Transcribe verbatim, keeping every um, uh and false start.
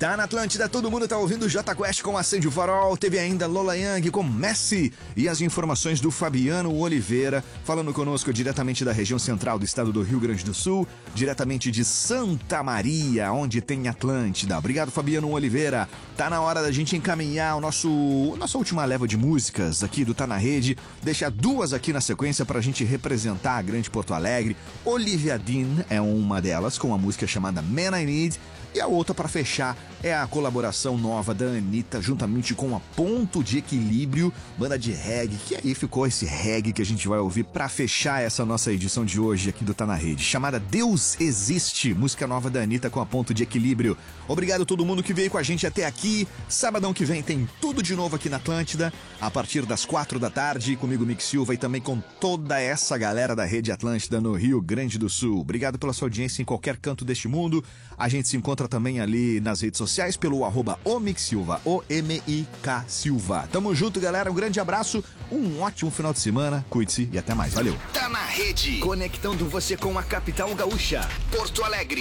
Tá na Atlântida, todo mundo tá ouvindo Jota Quest com Acende o Farol, teve ainda Lola Young com Messi e as informações do Fabiano Oliveira, falando conosco diretamente da região central do estado do Rio Grande do Sul, diretamente de Santa Maria, onde tem Atlântida. Obrigado, Fabiano Oliveira. Tá na hora da gente encaminhar o nosso nossa última leva de músicas aqui do Tá na Rede, deixar duas aqui na sequência pra gente representar a grande Porto Alegre. Olivia Dean é uma delas, com a música chamada Man I Need. E a outra, para fechar, é a colaboração nova da Anitta, juntamente com a Ponto de Equilíbrio, banda de reggae, que aí ficou esse reggae que a gente vai ouvir para fechar essa nossa edição de hoje aqui do Tá na Rede, chamada Deus Existe, música nova da Anitta com a Ponto de Equilíbrio. Obrigado a todo mundo que veio com a gente até aqui. Sabadão que vem tem tudo de novo aqui na Atlântida, a partir das quatro da tarde, comigo, Mick Silva, e também com toda essa galera da Rede Atlântida no Rio Grande do Sul. Obrigado pela sua audiência em qualquer canto deste mundo. A gente se encontra também ali nas redes sociais pelo arroba o Mick Silva, O M I K Silva. Tamo junto, galera, um grande abraço, um ótimo final de semana, cuide-se e até mais, valeu. Tá na Rede, conectando você com a capital gaúcha, Porto Alegre.